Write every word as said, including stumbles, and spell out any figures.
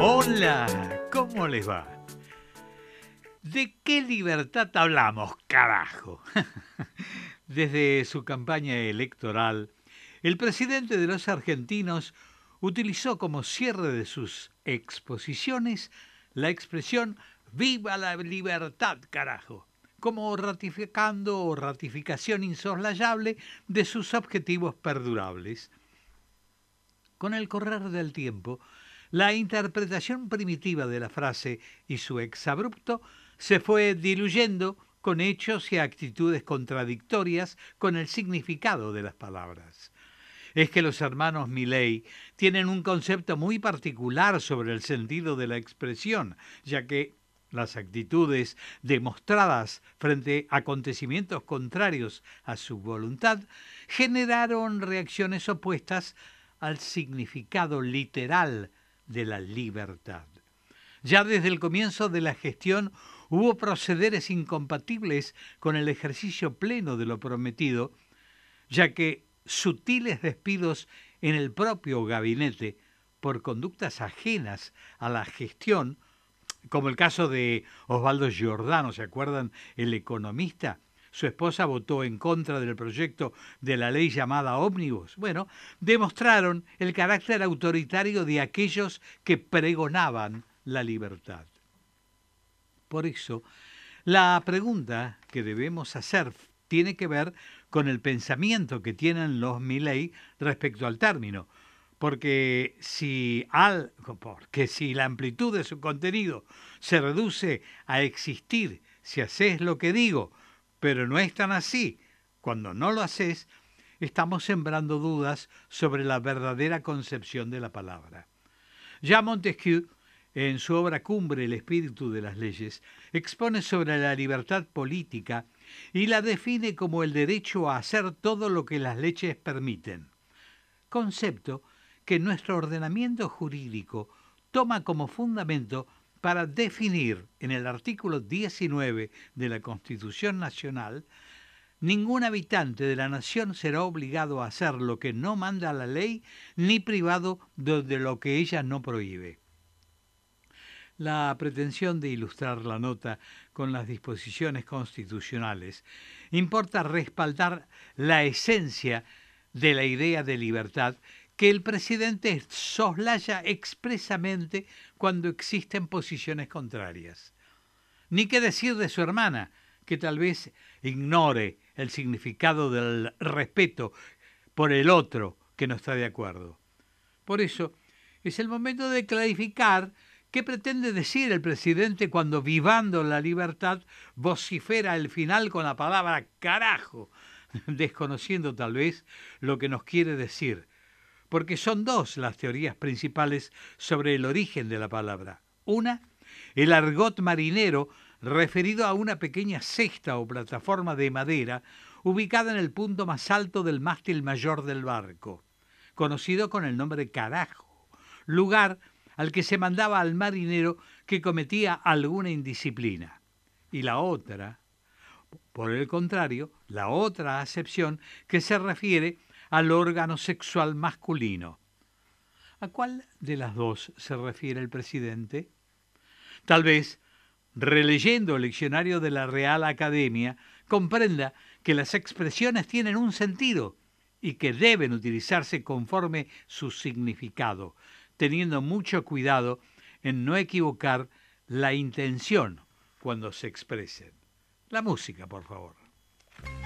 Hola, ¿cómo les va? ¿De qué libertad hablamos, carajo? Desde su campaña electoral, el presidente de los argentinos utilizó como cierre de sus exposiciones la expresión ¡Viva la libertad, carajo!, como ratificando o ratificación insoslayable de sus objetivos perdurables. Con el correr del tiempo, la interpretación primitiva de la frase y su exabrupto se fue diluyendo con hechos y actitudes contradictorias con el significado de las palabras. Es que los hermanos Milei tienen un concepto muy particular sobre el sentido de la expresión, ya que las actitudes demostradas frente a acontecimientos contrarios a su voluntad generaron reacciones opuestas al significado literal de la libertad. Ya desde el comienzo de la gestión hubo procederes incompatibles con el ejercicio pleno de lo prometido, ya que sutiles despidos en el propio gabinete por conductas ajenas a la gestión, como el caso de Osvaldo Giordano, ¿se acuerdan? El economista. Su esposa votó en contra del proyecto de la ley llamada Ómnibus. Bueno, demostraron el carácter autoritario de aquellos que pregonaban la libertad. Por eso, la pregunta que debemos hacer tiene que ver con el pensamiento que tienen los Milei respecto al término, porque si, al, porque si la amplitud de su contenido se reduce a existir si haces lo que digo, pero no es tan así cuando no lo haces, estamos sembrando dudas sobre la verdadera concepción de la palabra. Ya Montesquieu, en su obra cumbre El espíritu de las leyes, expone sobre la libertad política y la define como el derecho a hacer todo lo que las leyes permiten, concepto que nuestro ordenamiento jurídico toma como fundamento para definir en el artículo diecinueve de la Constitución Nacional: ningún habitante de la nación será obligado a hacer lo que no manda la ley, ni privado de, de lo que ella no prohíbe. La pretensión de ilustrar la nota con las disposiciones constitucionales importa respaldar la esencia de la idea de libertad que el presidente soslaya expresamente cuando existen posiciones contrarias. Ni qué decir de su hermana, que tal vez ignore el significado del respeto por el otro que no está de acuerdo. Por eso, es el momento de clarificar qué pretende decir el presidente cuando, vivando la libertad, vocifera el final con la palabra carajo, desconociendo tal vez lo que nos quiere decir, porque son dos las teorías principales sobre el origen de la palabra. Una, el argot marinero, referido a una pequeña cesta o plataforma de madera ubicada en el punto más alto del mástil mayor del barco, conocido con el nombre carajo, lugar al que se mandaba al marinero que cometía alguna indisciplina. Y la otra, por el contrario, la otra acepción que se refiere al órgano sexual masculino. ¿A cuál de las dos se refiere el presidente? Tal vez, releyendo el diccionario de la Real Academia, comprenda que las expresiones tienen un sentido y que deben utilizarse conforme su significado, teniendo mucho cuidado en no equivocar la intención cuando se expresen. La música, por favor.